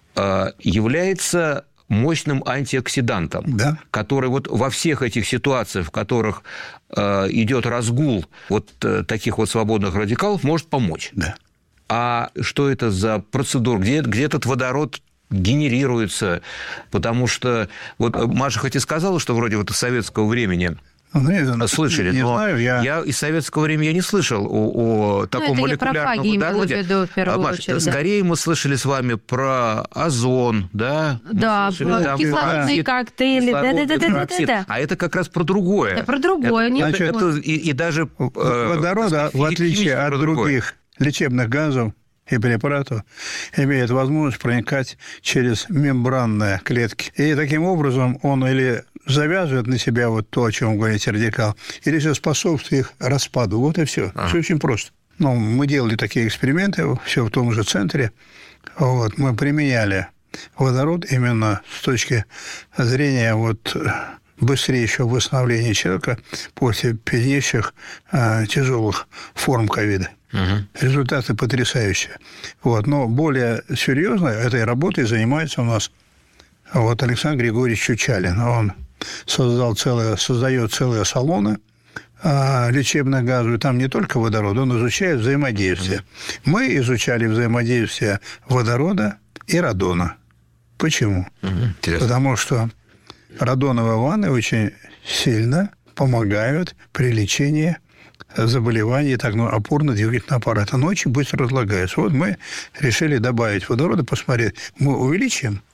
является мощным антиоксидантом, да. который вот во всех этих ситуациях, в которых идет разгул вот таких вот свободных радикалов, может помочь. Да. А что это за процедура? Где, где этот водород генерируется? Потому что вот Маша хоть и сказала, что вроде вот из советского времени ну, слышали, не но знаю, я... я из советского времени я не слышал о, о таком ну, молекулярном водороде. Виду, а, Маша, очередь, скорее да. мы слышали с вами про озон, да? Да, слышали, про кислородные про... коктейли. Да, да, да, да, да, да. А это как раз про другое. Да, про другое. Это, не это, это, и, и даже... Водорода, в отличие от других лечебных газов и препаратов, имеет возможность проникать через мембранные клетки. И таким образом он или завязывает на себя вот то, о чем вы говорите, радикал, или же способствует их распаду. Вот и все. Ага. Все очень просто. Ну, мы делали такие эксперименты, все в том же центре. Вот, мы применяли водород именно с точки зрения вот быстрейшего восстановления человека после перенесших э, тяжелых форм ковида. Угу. Результаты потрясающие. Вот. Но более серьезно этой работой занимается у нас вот Александр Григорьевич Чучалин. Он создал целое, создает целые салоны э, лечебных газов. И там не только водород, он изучает взаимодействие. Угу. Мы изучали взаимодействие водорода и радона. Почему? Угу. Потому что радоновые ванны очень сильно помогают при лечении заболеваний так, ну, опорно-двигательного аппарата. Оно очень быстро разлагается. Вот мы решили добавить водорода, посмотреть, мы увеличим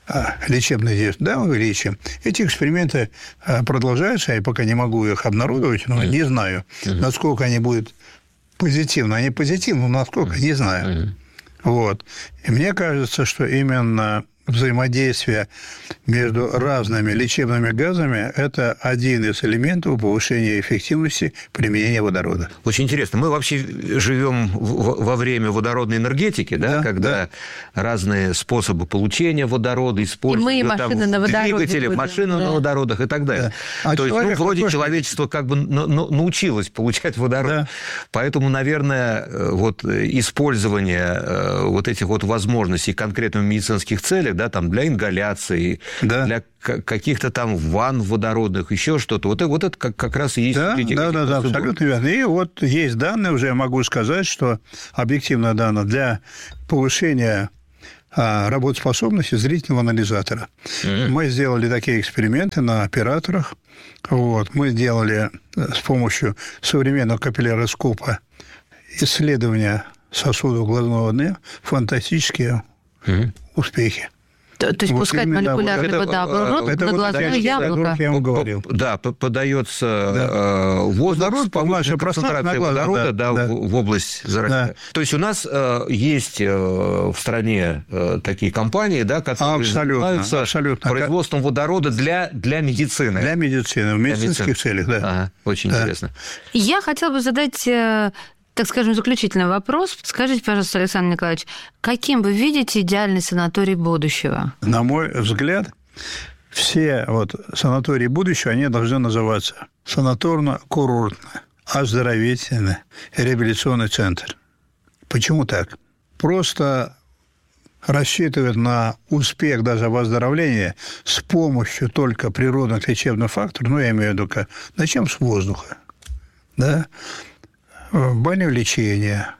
лечебных действий, да, увеличим. Эти эксперименты продолжаются, я пока не могу их обнародовать, но не знаю, насколько они будут позитивны. Они позитивны, но насколько, не знаю. Вот. И мне кажется, что именно взаимодействие между разными лечебными газами – это один из элементов повышения эффективности применения водорода. Очень интересно. Мы вообще живем во время водородной энергетики, да, да, когда да. разные способы получения водорода используют. И мы, и машины на водороде. Двигатели, будем. машины да. на водородах и так далее. Да. А То есть, ну, вроде тоже... человечество как бы научилось получать водород. Да. Поэтому, наверное, вот использование вот этих вот возможностей конкретно в медицинских целях, да, там для ингаляции, да. для каких-то там ванн водородных, еще что-то. Вот, вот это как, как раз и есть... Да, эти, да, эти да, да, абсолютно верно. И вот есть данные, уже я могу сказать, что объективно данные для повышения а, работоспособности зрительного анализатора. Mm-hmm. Мы сделали такие эксперименты на операторах. Вот. Мы сделали с помощью современного капилляроскопа исследования сосудов глазного дна, фантастические mm-hmm. успехи. То, то есть вот пускать молекулярный это, водород это, на глазное яблоко. Я вам говорил. Да, подается да. воздух, повышенная концентрация водорода да, да, да. в область зрачка. Да. То есть у нас есть в стране такие компании, да, которые абсолютно, занимаются абсолютно. производством водорода для, для медицины. Для медицины, в медицинских целях, да. Ага, очень да. интересно. Я хотела бы задать... так скажем, заключительный вопрос. Скажите, пожалуйста, Александр Николаевич, каким вы видите идеальный санаторий будущего? На мой взгляд, все вот санатории будущего, они должны называться санаторно-курортно, оздоровительный реабилитационный центр. Почему так? Просто рассчитывать на успех даже в оздоровлении с помощью только природных лечебных факторов, ну, я имею в виду, как, начнем с воздуха, да, баню-лечение,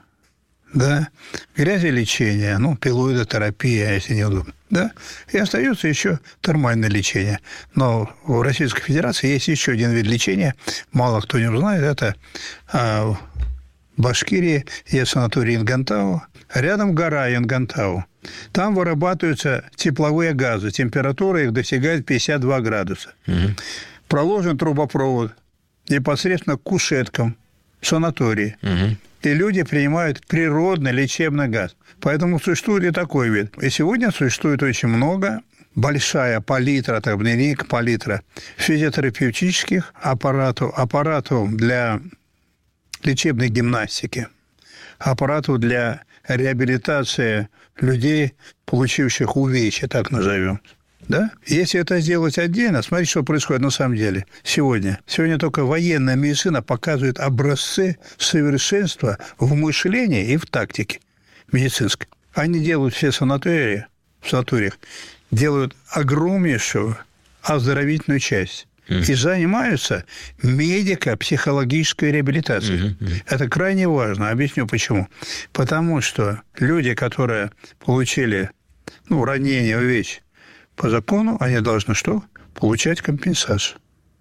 да, грязелечение, ну, пилоидотерапия, если не удобно, да, и остается еще термальное лечение. Но в Российской Федерации есть еще один вид лечения, мало кто не знает, это а, в Башкирии есть санаторий Ингантау, рядом гора Ингантау. Там вырабатываются тепловые газы, температура их достигает пятьдесят два градуса. Угу. Проложен трубопровод непосредственно к кушеткам санатории. Угу. И люди принимают природный лечебный газ. Поэтому существует и такой вид. И сегодня существует очень много, большая палитра, так, велика палитра физиотерапевтических аппаратов, аппаратов для лечебной гимнастики, аппаратов для реабилитации людей, получивших увечья, так назовем. Да? Если это сделать отдельно, смотрите, что происходит на самом деле сегодня. Сегодня только военная медицина показывает образцы совершенства в мышлении и в тактике медицинской. Они делают все санатории, в санаториях, делают огромнейшую оздоровительную часть. И занимаются медико-психологической реабилитацией. Mm-hmm. Это крайне важно. Объясню почему. Потому что люди, которые получили ну, ранение, увечья, по закону они должны что? Получать компенсацию.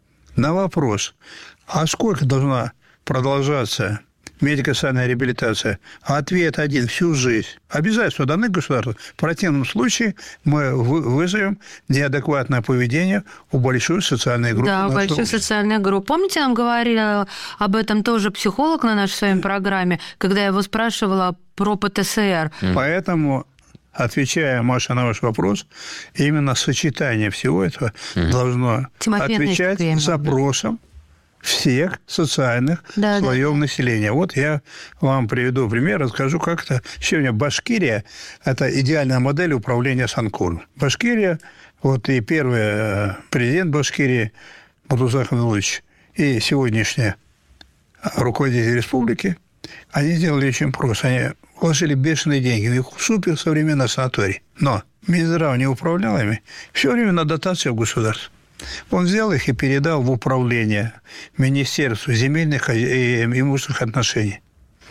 На вопрос, а сколько должна продолжаться медико-социальная реабилитация? Ответ один – всю жизнь. Обязательства даны государству. В противном случае мы вызовем неадекватное поведение у большой социальной группы. Да, у большой социальной группы. Помните, нам говорили об этом тоже психолог на нашей с вами программе, когда я его спрашивала про ПТСР. Поэтому... Отвечая, Маша, на ваш вопрос, именно сочетание всего этого mm. должно Тимофей отвечать время, запросам да. всех социальных да, слоев да. населения. Вот я вам приведу пример, расскажу, как это. Сегодня Башкирия – это идеальная модель управления Санкуром. Башкирия, вот и первый президент Башкирии Муртаза Хамилович, и сегодняшний руководитель республики, они сделали очень просто. Они вложили бешеные деньги в их суперсовременный санаторий. Но Минздрав не управлял ими. Все время на дотацию государства. Он взял их и передал в управление Министерству земельных и имущественных отношений.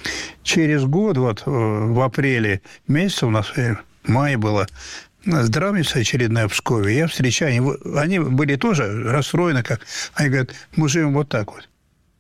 Через год, вот в апреле месяце у нас, в мае было, здравница очередная в Пскове. Я встречаю, они были тоже расстроены, как они говорят, мы живем вот так вот.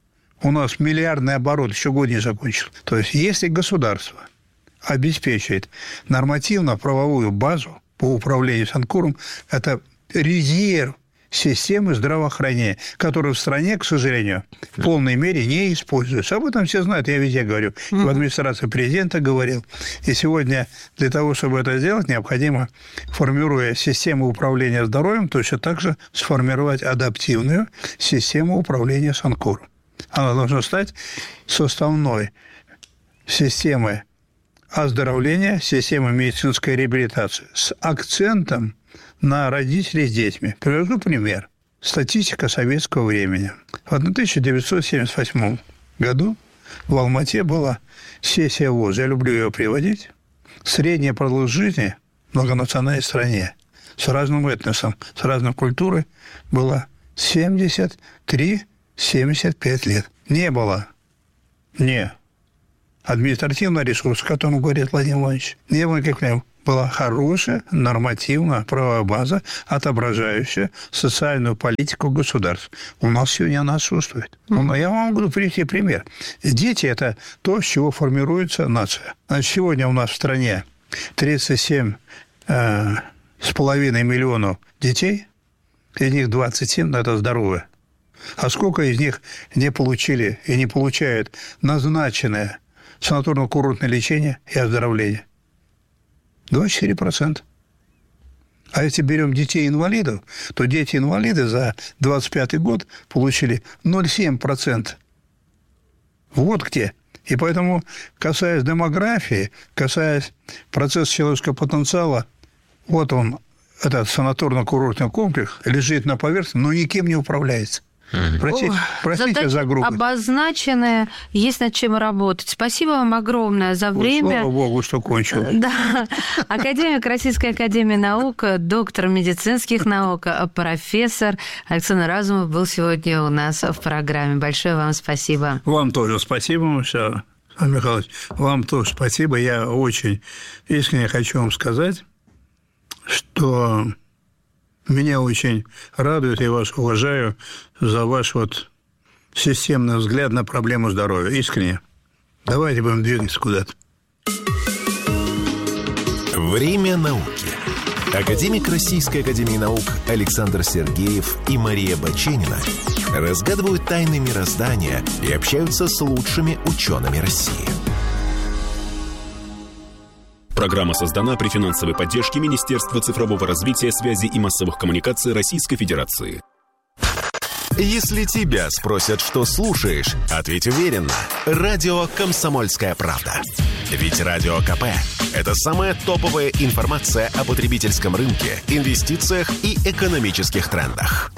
У нас миллиардный оборот, еще год не закончил. То есть, если государство обеспечивает нормативно-правовую базу по управлению Санкуром – это резерв системы здравоохранения, которая в стране, к сожалению, в полной мере не используется. Об этом все знают, я везде говорю. Mm-hmm. В администрации президента говорил. И сегодня для того, чтобы это сделать, необходимо, формируя систему управления здоровьем, точно так же сформировать адаптивную систему управления Санкуром. Она должна стать составной системой оздоровления, системой медицинской реабилитации с акцентом на родителей с детьми. Приведу пример. Статистика советского времени. В тысяча девятьсот семьдесят восьмом году в Алмате была сессия ВОЗ. Я люблю ее приводить. Средняя продолжительность жизни в многонациональной стране с разным этносом, с разной культурой была семьдесят три - семьдесят пять лет. Не было. Не. Административный ресурс, о котором говорит Владимир Владимирович, не было никаких. Была хорошая нормативная правовая база, отображающая социальную политику государства. У нас сегодня она отсутствует. Mm-hmm. Я вам могу привести пример. Дети – это то, с чего формируется нация. Значит, сегодня у нас в стране тридцать семь э, с половиной миллионов детей, из них двадцать семь – это здоровые. А сколько из них не получили и не получают назначенное санаторно-курортное лечение и оздоровление? двадцать четыре процента. А если берем детей-инвалидов, то дети-инвалиды за двадцать пятый год получили ноль целых семь десятых процента. Вот где. И поэтому, касаясь демографии, касаясь процесса человеческого потенциала, вот он, этот санаторно-курортный комплекс, лежит на поверхности, но никем не управляется. Простите, простите за грубость. Обозначенные, есть над чем работать. Спасибо вам огромное за время. Слава Богу, что кончил. Да. Академик Российской академии наук, доктор медицинских наук, профессор Александр Разумов был сегодня у нас в программе. Большое вам спасибо. Вам тоже спасибо, Александр Михайлович. Вам тоже спасибо. Я очень искренне хочу вам сказать, что меня очень радует, я вас уважаю за ваш вот системный взгляд на проблему здоровья. Искренне. Давайте будем двигаться куда-то. Время науки. Академик Российской академии наук Александр Сергеев и Мария Баченина разгадывают тайны мироздания и общаются с лучшими учеными России. Программа создана при финансовой поддержке Министерства цифрового развития, связи и массовых коммуникаций Российской Федерации. Если тебя спросят, что слушаешь, ответь уверенно. Радио «Комсомольская правда». Ведь Радио КП – это самая топовая информация о потребительском рынке, инвестициях и экономических трендах.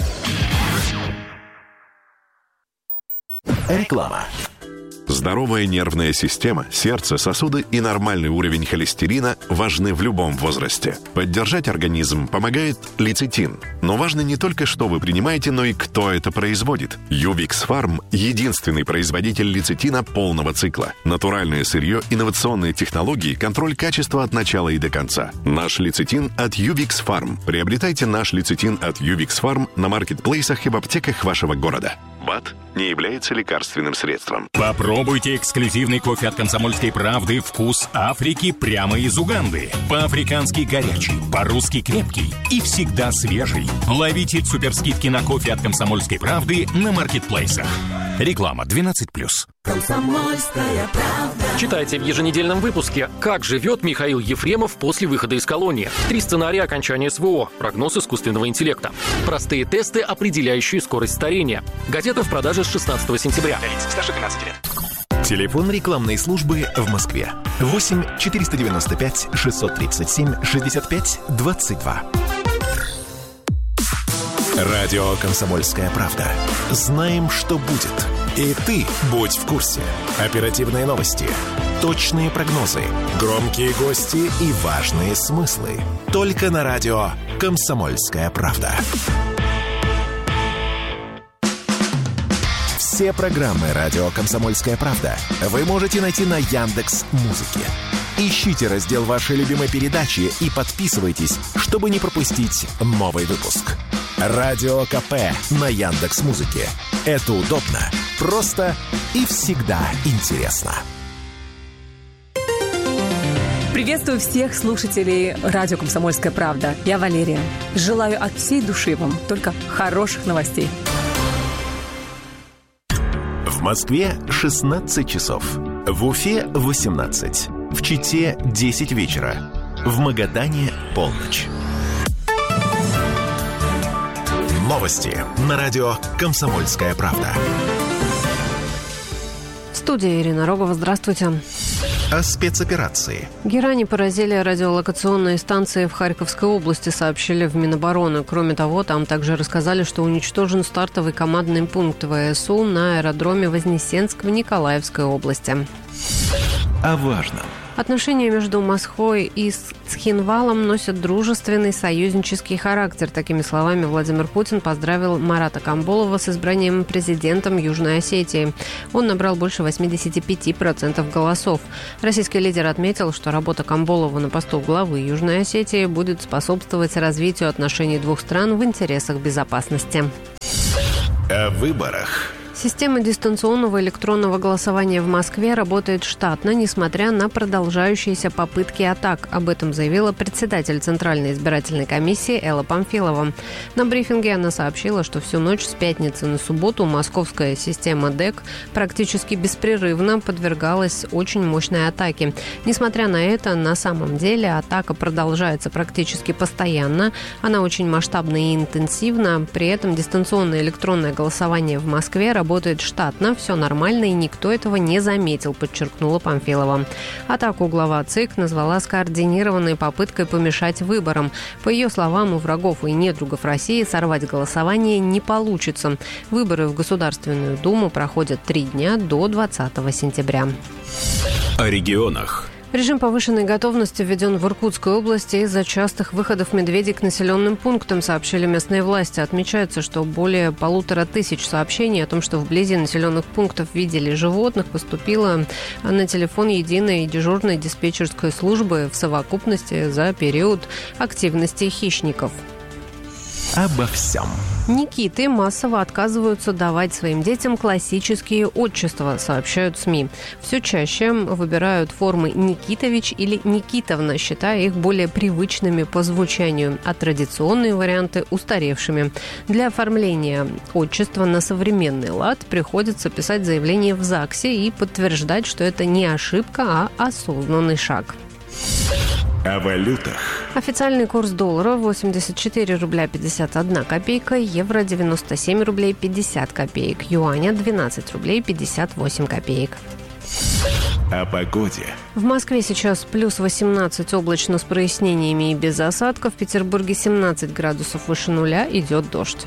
Реклама. Здоровая нервная система, сердце, сосуды и нормальный уровень холестерина важны в любом возрасте. Поддержать организм помогает лецитин. Но важно не только, что вы принимаете, но и кто это производит. Ювикс Фарм – единственный производитель лецитина полного цикла. Натуральное сырье, инновационные технологии, контроль качества от начала и до конца. Наш лецитин от Ювикс Фарм. Приобретайте наш лецитин от Ювикс Фарм на маркетплейсах и в аптеках вашего города. БАД не является лекарственным средством. Попробуйте эксклюзивный кофе от «Комсомольской правды» «Вкус Африки» прямо из Уганды. По-африкански горячий, по-русски крепкий и всегда свежий. Ловите суперскидки на кофе от «Комсомольской правды» на маркетплейсах. Реклама двенадцать плюс. «Комсомольская правда». Читайте в еженедельном выпуске, как живет Михаил Ефремов после выхода из колонии. Три сценария окончания СВО, прогноз искусственного интеллекта. Простые тесты, определяющие скорость старения. Газета в продаже с шестнадцатого сентября. Для лиц старше двенадцати лет. Телефон рекламной службы в Москве. восемь четыреста девяносто пять шестьсот тридцать семь шестьдесят пять двадцать два. Радио «Комсомольская правда». Знаем, что будет. И ты будь в курсе. Оперативные новости, точные прогнозы, громкие гости и важные смыслы. Только на радио «Комсомольская правда». Все программы радио «Комсомольская правда» вы можете найти на Яндекс.Музыке. Ищите раздел вашей любимой передачи и подписывайтесь, чтобы не пропустить новый выпуск. Радио КП на Яндекс.Музыке. Это удобно, просто и всегда интересно. Приветствую всех слушателей радио «Комсомольская правда». Я Валерия. Желаю от всей души вам только хороших новостей. В Москве шестнадцать часов. В Уфе восемнадцать. В Чите десять вечера. В Магадане полночь. Новости на радио «Комсомольская правда». В студии Ирина Рогова. Здравствуйте. О спецоперации. Герани поразили радиолокационные станции в Харьковской области, сообщили в Минобороны. Кроме того, там также рассказали, что уничтожен стартовый командный пункт ВСУ на аэродроме Вознесенск в Николаевской области. О важном. Отношения между Москвой и Цхинвалом носят дружественный союзнический характер. Такими словами Владимир Путин поздравил Марата Камболова с избранием президентом Южной Осетии. Он набрал больше восемьдесят пять процентов голосов. Российский лидер отметил, что работа Камболова на посту главы Южной Осетии будет способствовать развитию отношений двух стран в интересах безопасности. О выборах. Система дистанционного электронного голосования в Москве работает штатно, несмотря на продолжающиеся попытки атак. Об этом заявила председатель Центральной избирательной комиссии Элла Памфилова. На брифинге она сообщила, что всю ночь с пятницы на субботу московская система ДЭК практически беспрерывно подвергалась очень мощной атаке. Несмотря на это, на самом деле атака продолжается практически постоянно. Она очень масштабна и интенсивна. При этом дистанционное электронное голосование в Москве работает Работает штатно, все нормально, и никто этого не заметил, подчеркнула Памфилова. Атаку глава ЦИК назвала скоординированной попыткой помешать выборам. По ее словам, у врагов и недругов России сорвать голосование не получится. Выборы в Государственную Думу проходят три дня до двадцатого сентября. О регионах. Режим повышенной готовности введен в Иркутской области из-за частых выходов медведей к населенным пунктам, сообщили местные власти. Отмечается, что более полутора тысяч сообщений о том, что вблизи населенных пунктов видели животных, поступило на телефон единой дежурной диспетчерской службы в совокупности за период активности хищников. Обо всем. Никиты массово отказываются давать своим детям классические отчества, сообщают СМИ. Все чаще выбирают формы Никитович или Никитовна, считая их более привычными по звучанию, а традиционные варианты устаревшими. Для оформления отчества на современный лад приходится писать заявление в ЗАГСе и подтверждать, что это не ошибка, а осознанный шаг. О валютах. Официальный курс доллара восемьдесят четыре рубля пятьдесят одна копейка, евро девяносто семь рублей пятьдесят копеек, юаня двенадцать рублей пятьдесят восемь копеек. О погоде. В Москве сейчас плюс восемнадцать, облачно с прояснениями и без осадков. В Петербурге семнадцать градусов выше нуля, идет дождь.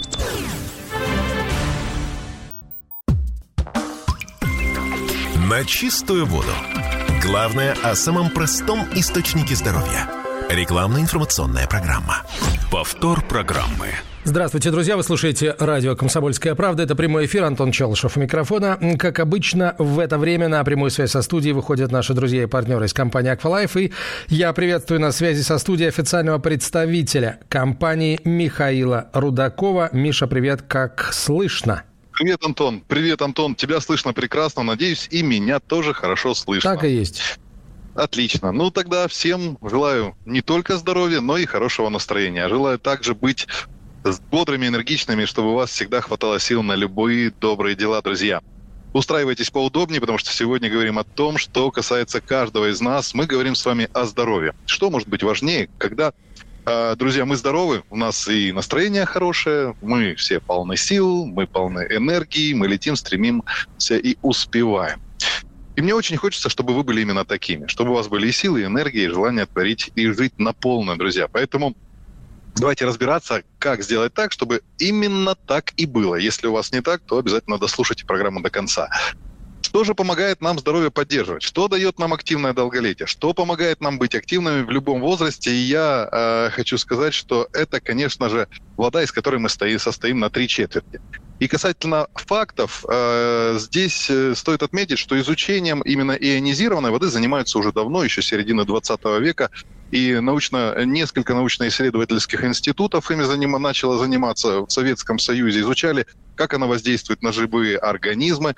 На чистую воду. Главное о самом простом источнике здоровья. Рекламно-информационная программа. Повтор программы. Здравствуйте, друзья. Вы слушаете радио «Комсомольская правда». Это прямой эфир. Антон Челышев у микрофона. Как обычно, в это время на прямую связь со студией выходят наши друзья и партнеры из компании «Аквалайф». И я приветствую на связи со студией официального представителя компании Михаила Рудакова. Миша, привет. Как слышно? Привет, Антон. Привет, Антон. Тебя слышно прекрасно. Надеюсь, и меня тоже хорошо слышно. Так и есть. Отлично. Ну, тогда всем желаю не только здоровья, но и хорошего настроения. Желаю также быть бодрыми, энергичными, чтобы у вас всегда хватало сил на любые добрые дела, друзья. Устраивайтесь поудобнее, потому что сегодня говорим о том, что касается каждого из нас. Мы говорим с вами о здоровье. Что может быть важнее, когда... Друзья, мы здоровы, у нас и настроение хорошее, мы все полны сил, мы полны энергии, мы летим, стремимся и успеваем. И мне очень хочется, чтобы вы были именно такими, чтобы у вас были и силы, и энергия, и желание творить и жить на полную, друзья. Поэтому давайте разбираться, как сделать так, чтобы именно так и было. Если у вас не так, то обязательно дослушайте программу до конца. Что же помогает нам здоровье поддерживать? Что дает нам активное долголетие? Что помогает нам быть активными в любом возрасте? И я э, хочу сказать, что это, конечно же, вода, из которой мы стоим, состоим на три четверти. И касательно фактов, э, здесь э, стоит отметить, что изучением именно ионизированной воды занимаются уже давно, еще с середины двадцатого века. И научно, несколько научно-исследовательских институтов ими заним, начало заниматься в Советском Союзе, изучали, как она воздействует на живые организмы.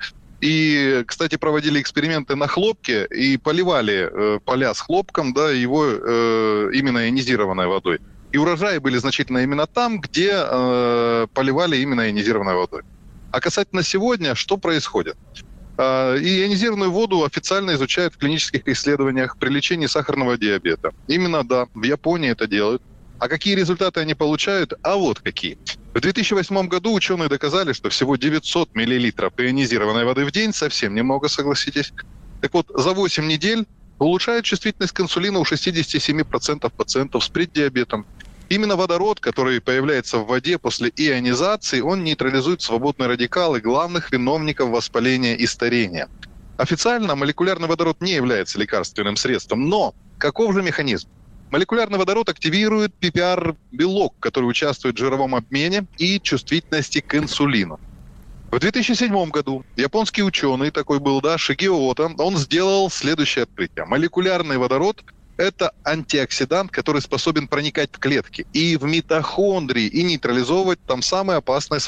И, кстати, проводили эксперименты на хлопке и поливали э, поля с хлопком, да, его э, именно ионизированной водой. И урожаи были значительно именно там, где э, поливали именно ионизированной водой. А касательно сегодня, что происходит? Э, ионизированную воду официально изучают в клинических исследованиях при лечении сахарного диабета. Именно, да, в Японии это делают. А какие результаты они получают? А вот какие. В две тысячи восьмом году ученые доказали, что всего девятьсот миллилитров ионизированной воды в день, совсем немного, согласитесь. Так вот, за восемь недель улучшает чувствительность к инсулину у шестьдесят семь процентов пациентов с преддиабетом. Именно водород, который появляется в воде после ионизации, он нейтрализует свободные радикалы главных виновников воспаления и старения. Официально молекулярный водород не является лекарственным средством, но каков же механизм? Молекулярный водород активирует пи пи ар-белок, который участвует в жировом обмене и чувствительности к инсулину. В две тысячи седьмом году японский ученый, такой был, да, Шигео Ото, он сделал следующее открытие. Молекулярный водород – это антиоксидант, который способен проникать в клетки и в митохондрии, и нейтрализовывать там самые опасные